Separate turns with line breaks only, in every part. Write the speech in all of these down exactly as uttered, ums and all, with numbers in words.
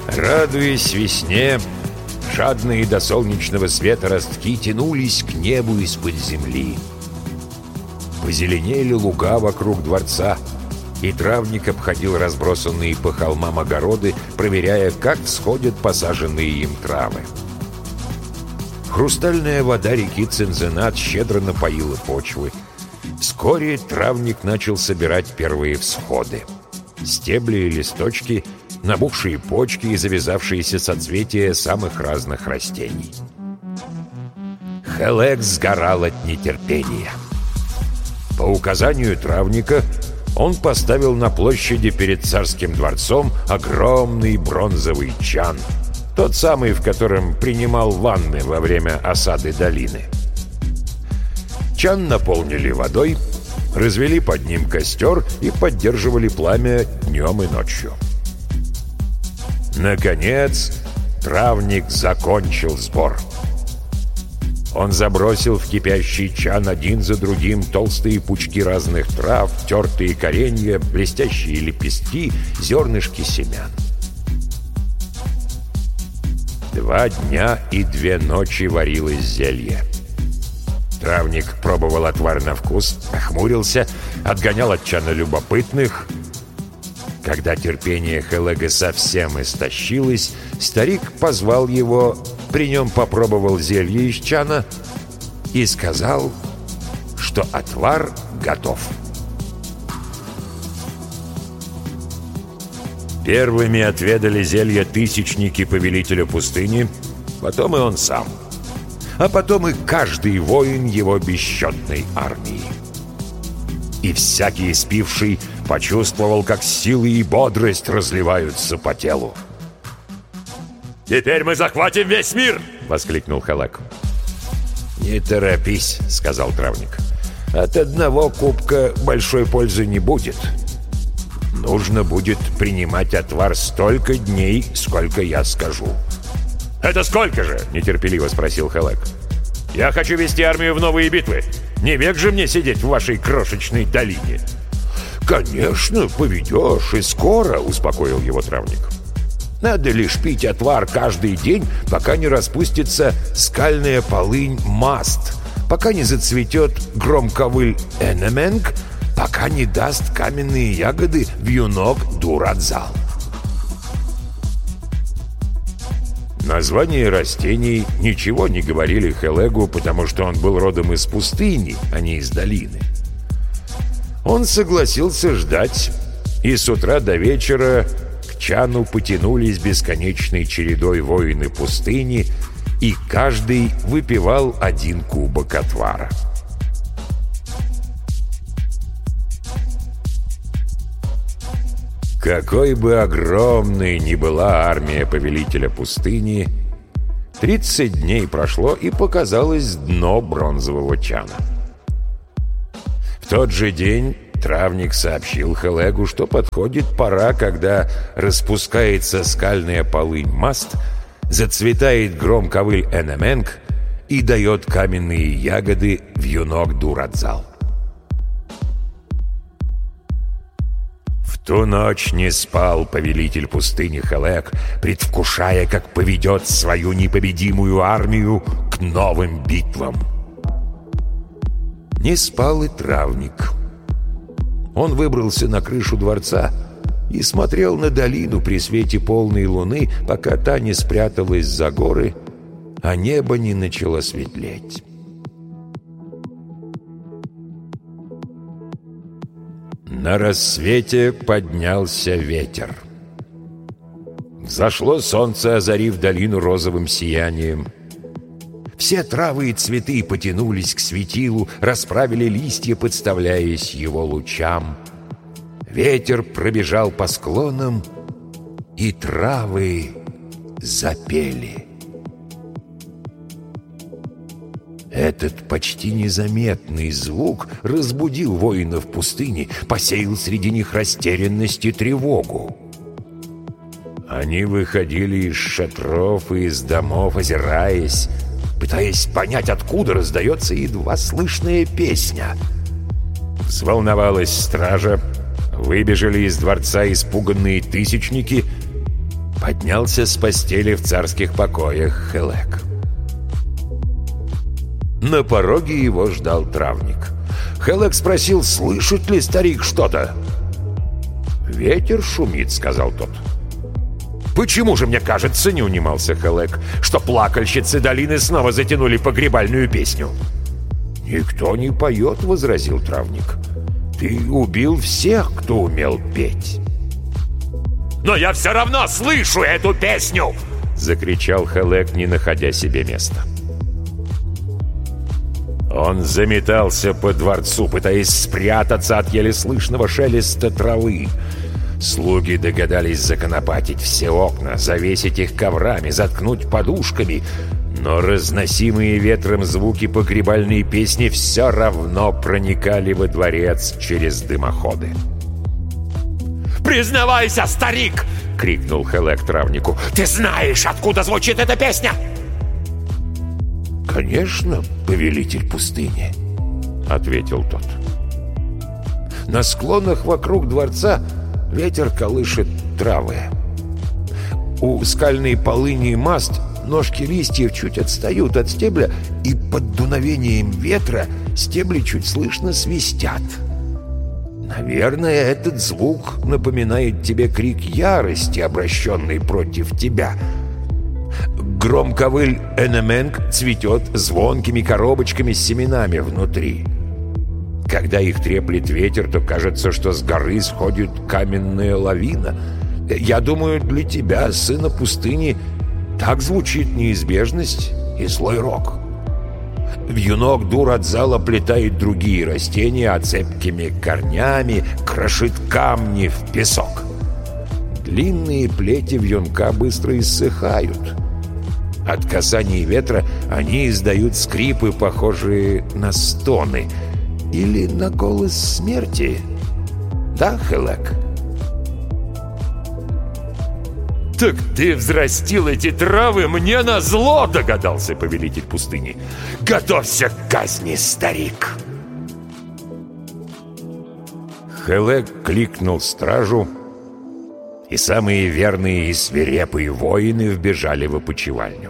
Радуясь весне, жадные до солнечного света ростки тянулись к небу из-под земли. Позеленели луга вокруг дворца, и травник обходил разбросанные по холмам огороды, проверяя, как всходят посаженные им травы. Хрустальная вода реки Цинциннат щедро напоила почвы. Вскоре травник начал собирать первые всходы. Стебли и листочки, набухшие почки и завязавшиеся соцветия самых разных растений. Хелек сгорал от нетерпения. По указанию травника он поставил на площади перед царским дворцом огромный бронзовый чан, тот самый, в котором принимал ванны во время осады долины. Чан наполнили водой, развели под ним костер и поддерживали пламя днем и ночью. Наконец, травник закончил сбор. Он забросил в кипящий чан один за другим толстые пучки разных трав, тертые коренья, блестящие лепестки, зернышки семян. Два дня и две ночи варилось зелье. Травник пробовал отвар на вкус, охмурился, отгонял от чана любопытных. Когда терпение Хелега совсем истощилось, старик позвал его, при нем попробовал зелье из чана и сказал, что отвар готов. Первыми отведали зелье тысячники повелителя пустыни, потом и он сам, а потом и каждый воин его бесчетной армии. И всякий испивший почувствовал, как силы и бодрость разливаются по телу.
«Теперь мы захватим весь мир!»
— воскликнул Хелек. «Не торопись», — сказал травник. «От одного кубка большой пользы не будет. Нужно будет принимать отвар столько дней, сколько я скажу».
«Это сколько же?» — нетерпеливо спросил Хелек. «Я хочу вести армию в новые битвы. Не век же мне сидеть в вашей крошечной долине».
«Конечно, поведешь, и скоро», — успокоил его травник. «Надо лишь пить отвар каждый день, пока не распустится скальная полынь маст, пока не зацветет громковыль энеменг, пока не даст каменные ягоды вьюнок дурадзал». Названия растений ничего не говорили Хелегу, потому что он был родом из пустыни, а не из долины. Он согласился ждать, и с утра до вечера к чану потянулись бесконечной чередой воины пустыни, и каждый выпивал один кубок отвара. Какой бы огромной ни была армия повелителя пустыни, тридцать дней прошло, и показалось дно бронзового чана. В тот же день травник сообщил Хелегу, что подходит пора, когда распускается скальная полынь маст, зацветает громковыль энеменг и дает каменные ягоды вьюнок дурадзал. В ту ночь не спал повелитель пустыни Хелег, предвкушая, как поведет свою непобедимую армию к новым битвам. Не спал и травник. Он выбрался на крышу дворца и смотрел на долину при свете полной луны, пока та не спряталась за горы, а небо не начало светлеть. На рассвете поднялся ветер. Взошло солнце, озарив долину розовым сиянием. Все травы и цветы потянулись к светилу, расправили листья, подставляясь его лучам. Ветер пробежал по склонам, и травы запели. Этот почти незаметный звук разбудил воинов пустыни, посеял среди них растерянность и тревогу. Они выходили из шатров и из домов, озираясь, пытаясь понять, откуда раздается едва слышная песня. Взволновалась стража, выбежали из дворца испуганные тысячники, Поднялся с постели в царских покоях Хелек. На пороге его ждал травник. Хелек спросил, слышит ли старик что-то. «Ветер шумит», — сказал тот. «Почему же мне кажется, — не унимался Хелек, — что плакальщицы долины снова затянули погребальную песню?» «Никто не поет», — возразил травник. «Ты убил всех, кто умел петь». «Но я все равно слышу эту песню!» — закричал Хелек, не находя себе места. Он заметался по дворцу, пытаясь спрятаться от еле слышного шелеста травы. Слуги догадались законопатить все окна, завесить их коврами, заткнуть подушками, но разносимые ветром звуки погребальной песни все равно проникали во дворец через дымоходы. «Признавайся, старик!» — крикнул Хелек травнику. «Ты знаешь, откуда звучит эта песня?» «Конечно, повелитель пустыни», — ответил тот. «На склонах вокруг дворца ветер колышет травы. У скальной полыни маст ножки листьев чуть отстают от стебля, и под дуновением ветра стебли чуть слышно свистят. Наверное, этот звук напоминает тебе крик ярости, обращенный против тебя. Громковыль Энеменг цветет звонкими коробочками с семенами внутри. Когда их треплет ветер, то кажется, что с горы сходит каменная лавина. Я думаю, для тебя, сына пустыни, так звучит неизбежность и злой рок. Вьюнок Дур-Адзал оплетает другие растения, а цепкими корнями крошит камни в песок. Длинные плети вьюнка быстро иссыхают. От касания ветра они издают скрипы, похожие на стоны или на голос смерти. Да, Хелек? «Так ты взрастил эти травы мне назло!» — догадался повелитель пустыни. «Готовься к казни, старик!» Хелек кликнул стражу, и самые верные и свирепые воины вбежали в опочивальню.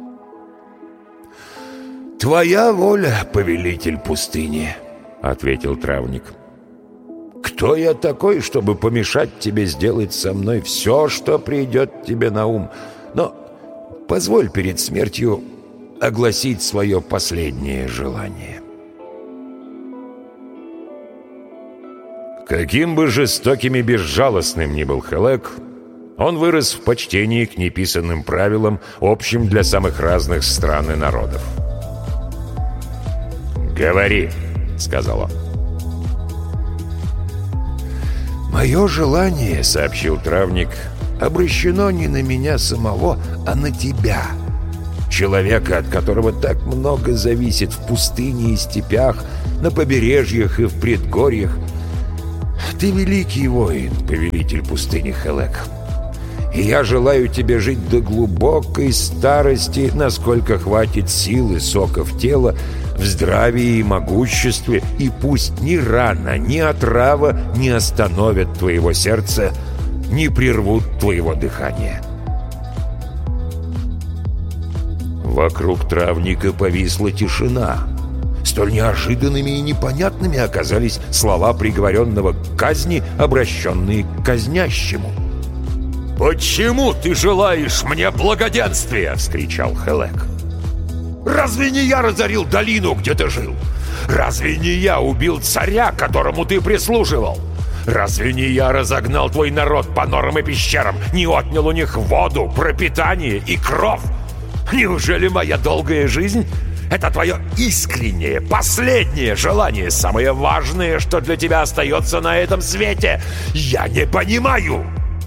«Твоя воля, повелитель пустыни!» — ответил травник. «Кто я такой, чтобы помешать тебе сделать со мной все, что придет тебе на ум? Но позволь перед смертью огласить свое последнее желание». Каким бы жестоким и безжалостным ни был Хелек, он вырос в почтении к неписанным правилам, общим для самых разных стран и народов. «Говори», — сказал он. «Мое желание, — сообщил травник, — обращено не на меня самого, а на тебя, человека, от которого так много зависит в пустыне и степях, на побережьях и в предгорьях. Ты великий воин, повелитель пустыни Хелек, и я желаю тебе жить до глубокой старости, насколько хватит сил и соков тела, в здравии и могуществе, и пусть ни рана, ни отрава не остановят твоего сердца, не прервут твоего дыхания». Вокруг травника повисла тишина. Столь неожиданными и непонятными оказались слова приговоренного к казни, обращенные к казнящему. «Почему ты желаешь мне благоденствия?» — вскричал Хелек. «Разве не я разорил долину, где ты жил? Разве не я убил царя, которому ты прислуживал? Разве не я разогнал твой народ по норам и пещерам, не отнял у них воду, пропитание и кров? Неужели моя долгая жизнь — это твое искреннее, последнее желание, самое важное, что для тебя остается на этом свете? Я не понимаю!»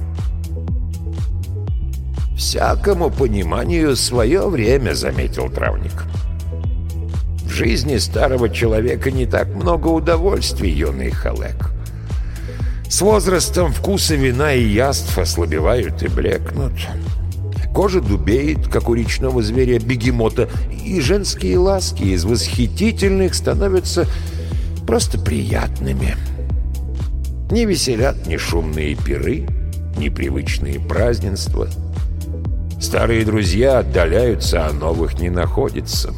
«Всякому пониманию свое время», — заметил травник. «В жизни старого человека не так много удовольствий, юный Хелек. С возрастом вкусы вина и яств ослабевают и блекнут. Кожа дубеет, как у речного зверя-бегемота, и женские ласки из восхитительных становятся просто приятными. Не веселят ни шумные пиры, непривычные празднества. Старые друзья отдаляются, а новых не находится.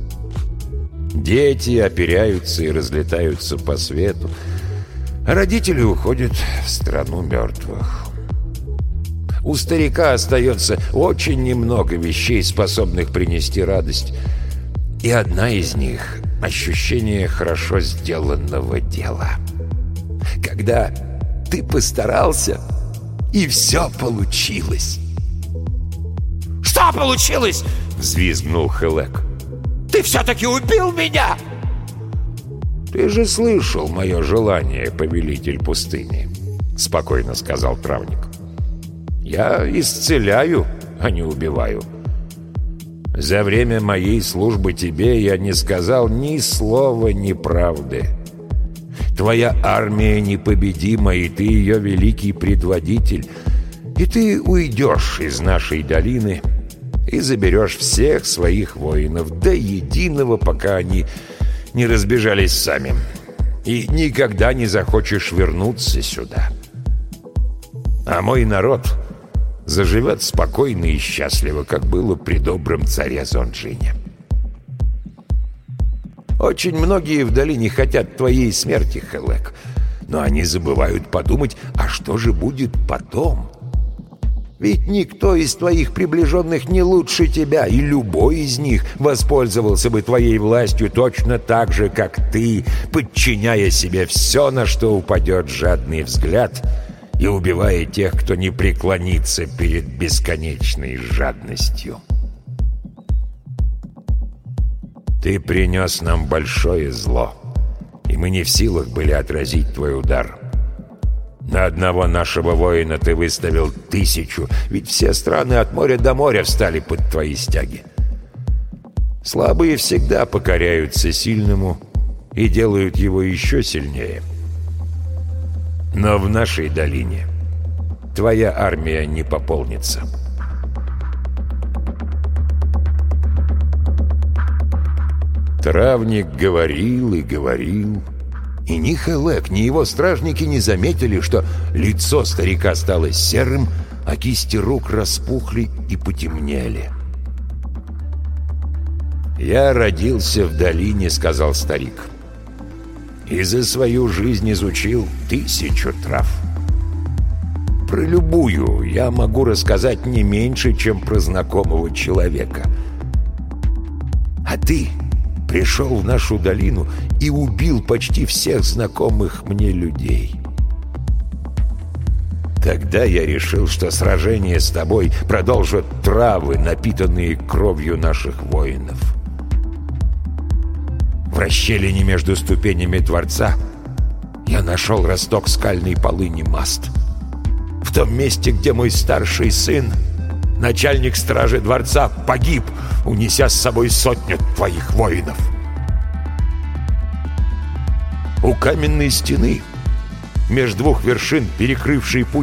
Дети оперяются и разлетаются по свету, а родители уходят в страну мертвых. У старика остается очень немного вещей, способных принести радость. И одна из них — ощущение хорошо сделанного дела. Когда ты постарался, и все получилось.
«Что получилось?»
— взвизгнул Хелек.
«Ты все-таки убил меня!»
«Ты же слышал мое желание, повелитель пустыни», — спокойно сказал травник. «Я исцеляю, а не убиваю. За время моей службы тебе я не сказал ни слова неправды. Твоя армия непобедима, и ты ее великий предводитель. И ты уйдешь из нашей долины и заберешь всех своих воинов до единого, пока они не разбежались сами. И никогда не захочешь вернуться сюда. А мой народ заживет спокойно и счастливо, как было при добром царе Зонджине. Очень многие в долине хотят твоей смерти, Хелек, но они забывают подумать, а что же будет потом? Ведь никто из твоих приближенных не лучше тебя, и любой из них воспользовался бы твоей властью точно так же, как ты, подчиняя себе все, на что упадет жадный взгляд, и убивая тех, кто не преклонится перед бесконечной жадностью. Ты принес нам большое зло, и мы не в силах были отразить твой удар. На одного нашего воина ты выставил тысячу, ведь все страны от моря до моря встали под твои стяги. Слабые всегда покоряются сильному и делают его еще сильнее. Но в нашей долине твоя армия не пополнится. Травник говорил и говорил, и ни Хелек, ни его стражники не заметили, что лицо старика стало серым, а кисти рук распухли и потемнели. «Я родился в долине», — сказал старик, — «и за свою жизнь изучил тысячу трав. Про любую я могу рассказать не меньше, чем про знакомого человека. А ты пришел в нашу долину и убил почти всех знакомых мне людей. Тогда я решил, что сражение с тобой продолжат травы, напитанные кровью наших воинов. В расщелине между ступенями дворца я нашел росток скальной полыни Маст. В том месте, где мой старший сын, начальник стражи дворца, погиб, унеся с собой сотню твоих воинов. У каменной стены, между двух вершин, перекрывшей путь